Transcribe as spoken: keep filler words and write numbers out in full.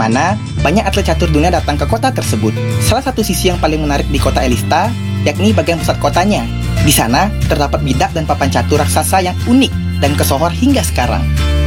mana banyak atlet catur dunia datang ke kota tersebut. Salah satu sisi yang paling menarik di kota Elista, yakni bagian pusat kotanya. Di sana terdapat bidak dan papan catur raksasa yang unik dan kesohor hingga sekarang.